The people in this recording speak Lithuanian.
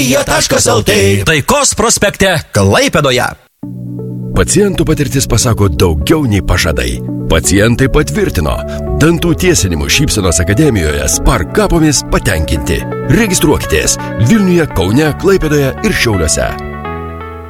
Jie.lt Taikos prospekte Klaipėdoje. Pacientų patirtis pasako daugiau nei pažadai. Pacientai patvirtino, dantų tiesinimo Šypsenos akademijoje Spark kapomis patenkinti. Registruokitės Vilniuje, Kaune, Klaipėdoje ir Šiauliuose.